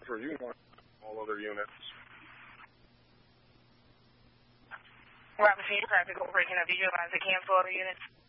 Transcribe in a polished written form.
for you want all other units. Robinson, traffic operation. Have you realized to cancel other units?